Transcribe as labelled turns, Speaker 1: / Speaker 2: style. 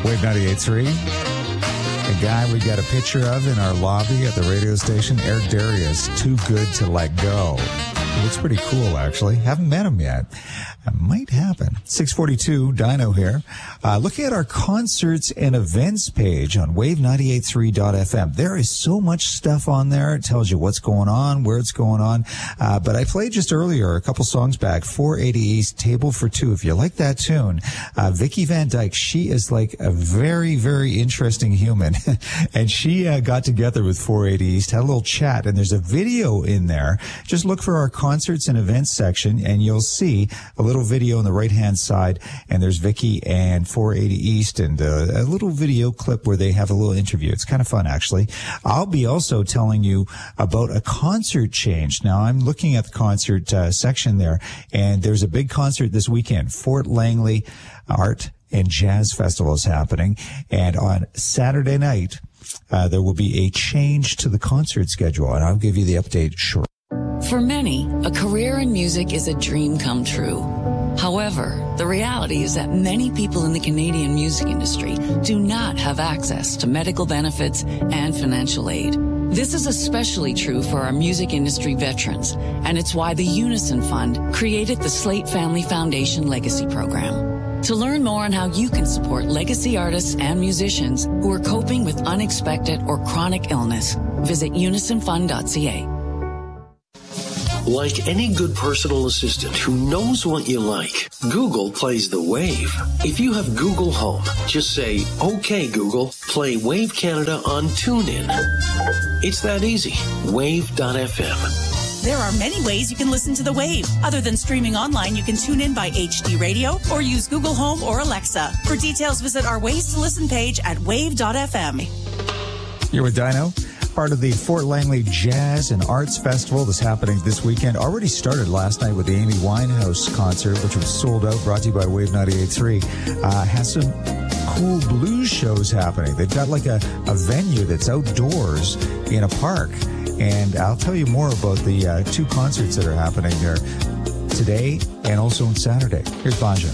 Speaker 1: Wave 98.3. A guy we got a picture of in our lobby at the radio station, Eric Darius, Too Good to Let Go. He looks pretty cool, actually. Haven't met him yet. It might happen. 642, Dino here. Looking at our concerts and events page on wave983.fm. There is so much stuff on there. It tells you what's going on, where it's going on. But I played just earlier, a couple songs back, 480 East, Table for Two. If you like that tune, Vicky Van Dyke, she is like a very, very interesting human. And she got together with 480 East, had a little chat, and there's a video in there. Just look for our concerts and events section, and you'll see a little video on the right-hand side, and there's Vicky and 480 East, and a little video clip where they have a little interview. It's kind of fun, actually. I'll be also telling you about a concert change. Now, I'm looking at the concert section there, and there's a big concert this weekend. Fort Langley Art and Jazz Festival is happening, and on Saturday night, there will be a change to the concert schedule, and I'll give you the update shortly.
Speaker 2: For many, a career in music is a dream come true. However, the reality is that many people in the Canadian music industry do not have access to medical benefits and financial aid. This is especially true for our music industry veterans, and it's why the Unison Fund created the Slate Family Foundation Legacy Program. To learn more on how you can support legacy artists and musicians who are coping with unexpected or chronic illness, visit unisonfund.ca.
Speaker 3: Like any good personal assistant who knows what you like, Google plays the Wave. If you have Google Home, just say, "Okay, Google, play Wave Canada on TuneIn." It's that easy. Wave.fm.
Speaker 4: There are many ways you can listen to The Wave. Other than streaming online, you can tune in by HD Radio or use Google Home or Alexa. For details, visit our Ways to Listen page at wave.fm.
Speaker 1: You're with Dino. Part of the Fort Langley Jazz and Arts Festival that's happening this weekend. Already started last night with the Amy Winehouse concert, which was sold out, brought to you by Wave 98.3. Has some cool blues shows happening. They've got like a venue that's outdoors in a park. And I'll tell you more about the two concerts that are happening there today and also on Saturday. Here's Banja.